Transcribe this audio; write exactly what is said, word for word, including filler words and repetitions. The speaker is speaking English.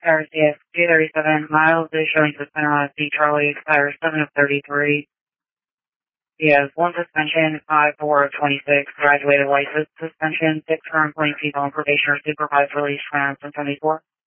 R C S two thirty-seven, miles is showing suspended on C Charlie, expires seven of thirty-three. He has one suspension, five four of twenty-six, graduated license suspension, six firm playing people on probation or supervised release from seventy-four.